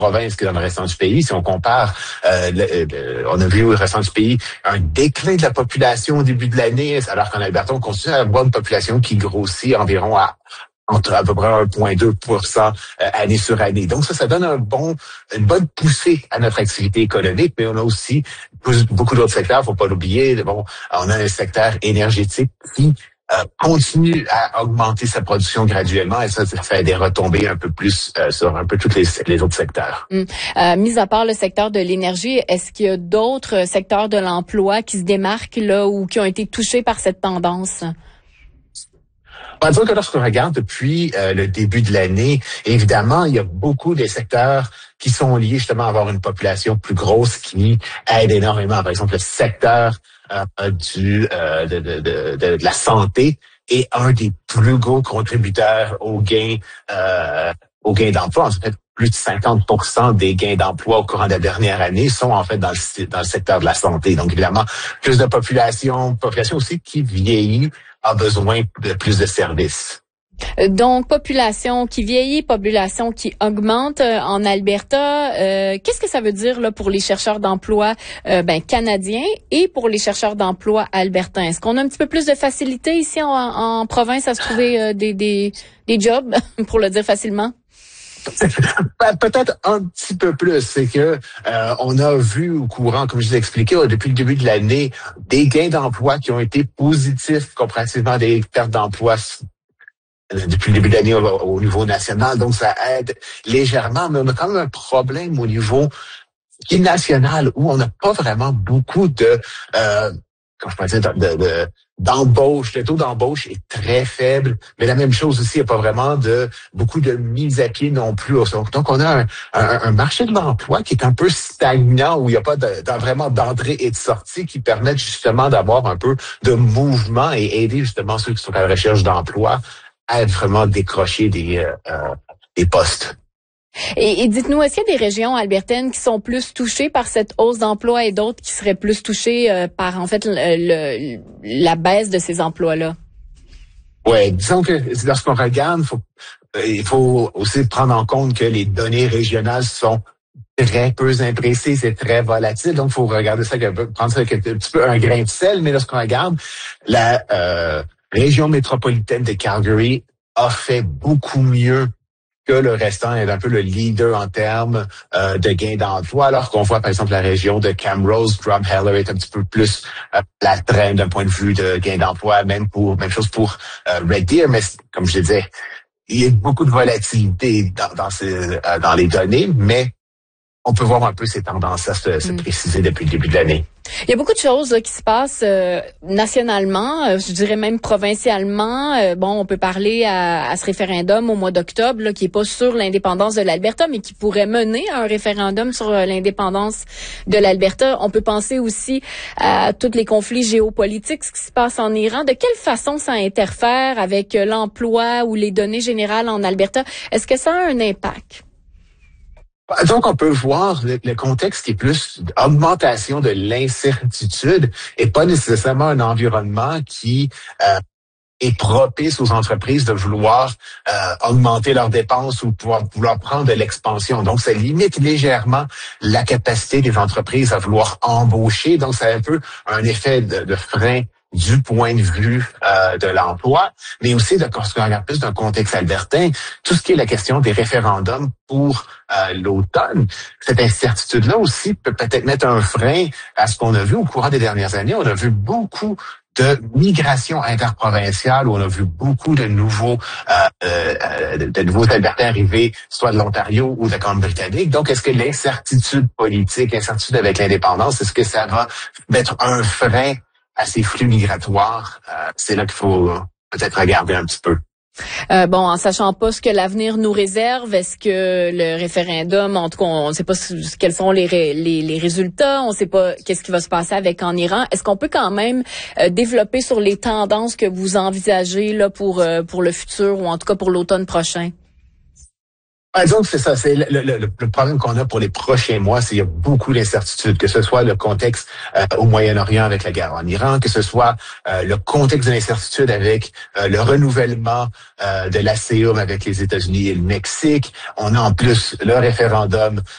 province que dans le restant du pays. Si on compare, on a vu au restant du pays un déclin de la population au début de l'année, alors qu'en Alberta, on continue à avoir une population qui grossit environ entre à peu près 1,2% année sur année. Donc ça donne une bonne poussée à notre activité économique, mais on a aussi beaucoup d'autres secteurs, faut pas l'oublier. Bon, on a un secteur énergétique qui continue à augmenter sa production graduellement et ça fait des retombées un peu plus sur un peu tous les autres secteurs. Mis à part le secteur de l'énergie, est-ce qu'il y a d'autres secteurs de l'emploi qui se démarquent là ou qui ont été touchés par cette tendance? On va dire que lorsqu'on regarde depuis le début de l'année, évidemment, il y a beaucoup des secteurs qui sont liés justement à avoir une population plus grosse qui aide énormément. Par exemple, le secteur de la santé est un des plus gros contributeurs aux gains d'emploi. En fait, plus de 50% des gains d'emploi au courant de la dernière année sont en fait dans le secteur de la santé. Donc évidemment, plus de population aussi qui vieillit a besoin de plus de services. Donc, population qui vieillit, population qui augmente en Alberta. Qu'est-ce que ça veut dire là pour les chercheurs d'emploi canadiens et pour les chercheurs d'emploi albertains? Est-ce qu'on a un petit peu plus de facilité ici en province à se trouver des jobs, pour le dire facilement? Peut-être un petit peu plus. C'est que on a vu au courant, comme je vous ai expliqué, depuis le début de l'année, des gains d'emploi qui ont été positifs comparativement à des pertes d'emploi depuis le début de l'année au niveau national. Donc, ça aide légèrement, mais on a quand même un problème au niveau national où on n'a pas vraiment beaucoup d'embauche. Le taux d'embauche est très faible, mais la même chose aussi, il n'y a pas vraiment beaucoup de mise à pied non plus. Donc, on a un marché de l'emploi qui est un peu stagnant, où il n'y a pas vraiment d'entrée et de sortie qui permettent justement d'avoir un peu de mouvement et aider justement ceux qui sont à la recherche d'emploi à vraiment décrocher des postes. Et dites-nous, est-ce qu'il y a des régions albertaines qui sont plus touchées par cette hausse d'emploi et d'autres qui seraient plus touchées par en fait la baisse de ces emplois-là? Ouais, disons que lorsqu'on regarde, il faut aussi prendre en compte que les données régionales sont très peu imprécises, c'est très volatile, donc il faut regarder ça, prendre ça avec un petit peu un grain de sel. Mais lorsqu'on regarde, la région métropolitaine de Calgary a fait beaucoup mieux que le restant est un peu le leader en termes de gains d'emploi, alors qu'on voit par exemple la région de Camrose, Drumheller est un petit peu plus la traîne d'un point de vue de gains d'emploi, même chose pour Red Deer, mais comme je disais, il y a beaucoup de volatilité dans les données, mais on peut voir un peu ces tendances-là se préciser depuis le début de l'année. Il y a beaucoup de choses là, qui se passent nationalement, je dirais même provincialement. On peut parler à ce référendum au mois d'octobre là, qui est pas sur l'indépendance de l'Alberta, mais qui pourrait mener à un référendum sur l'indépendance de l'Alberta. On peut penser aussi à tous les conflits géopolitiques, ce qui se passe en Iran. De quelle façon ça interfère avec l'emploi ou les données générales en Alberta? Est-ce que ça a un impact? Donc, on peut voir le contexte qui est plus augmentation de l'incertitude et pas nécessairement un environnement qui est propice aux entreprises de vouloir augmenter leurs dépenses ou vouloir prendre de l'expansion. Donc, ça limite légèrement la capacité des entreprises à vouloir embaucher. Donc, ça a un peu un effet de frein du point de vue de l'emploi, mais aussi lorsqu'on regarde plus d'un contexte albertain, tout ce qui est la question des référendums pour l'automne, cette incertitude-là aussi peut peut-être mettre un frein à ce qu'on a vu au courant des dernières années. On a vu beaucoup de migration interprovinciale, où on a vu beaucoup de nouveaux Albertains arriver, soit de l'Ontario ou de la Colombie-Britannique. Donc, est-ce que l'incertitude politique, l'incertitude avec l'indépendance, est-ce que ça va mettre un frein à ces flux migratoires? C'est là qu'il faut peut-être regarder un petit peu. En sachant pas ce que l'avenir nous réserve, est-ce que le référendum, en tout cas, on ne sait pas quels sont les résultats, on ne sait pas qu'est-ce qui va se passer avec en Iran. Est-ce qu'on peut quand même développer sur les tendances que vous envisagez là pour le futur ou en tout cas pour l'automne prochain? Donc, c'est ça. C'est le problème qu'on a pour les prochains mois, c'est qu'il y a beaucoup d'incertitudes, que ce soit le contexte au Moyen-Orient avec la guerre en Iran, que ce soit le contexte de l'incertitude avec le renouvellement de l'ASEAN avec les États-Unis et le Mexique. On a en plus le référendum